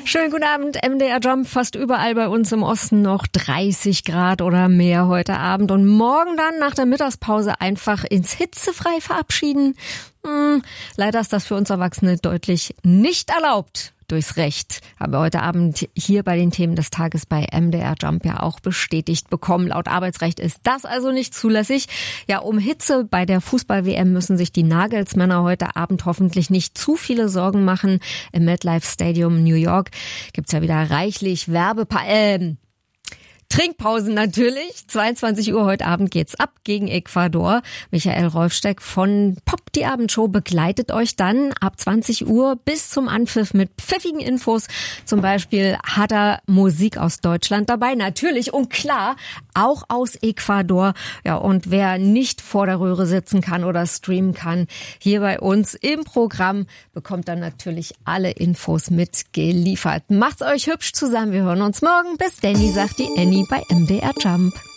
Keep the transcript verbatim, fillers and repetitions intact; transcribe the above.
Schönen guten Abend, M D R Jump, fast überall bei uns im Osten noch dreißig Grad oder mehr heute Abend und morgen dann nach der Mittagspause einfach ins Hitzefrei verabschieden. Hm, leider ist das für uns Erwachsene deutlich nicht erlaubt. Durchs Recht haben wir heute Abend hier bei den Themen des Tages bei M D R Jump ja auch bestätigt bekommen. Laut Arbeitsrecht ist das also nicht zulässig. Ja, um Hitze bei der Fußball-W M müssen sich die Nagelsmänner heute Abend hoffentlich nicht zu viele Sorgen machen. Im MetLife Stadium New York gibt's ja wieder reichlich Werbepa- äh, Trinkpausen natürlich. zweiundzwanzig Uhr heute Abend geht's ab gegen Ecuador. Michael Rolfsteck von Pop, die Abendshow, begleitet euch dann ab zwanzig Uhr bis zum Anpfiff mit pfiffigen Infos. Zum Beispiel hat er Musik aus Deutschland dabei, natürlich und klar auch aus Ecuador. Ja, und wer nicht vor der Röhre sitzen kann oder streamen kann, hier bei uns im Programm bekommt dann natürlich alle Infos mitgeliefert. Macht's euch hübsch zusammen. Wir hören uns morgen. Bis Danny, sagt die Annie bei M D R Jump.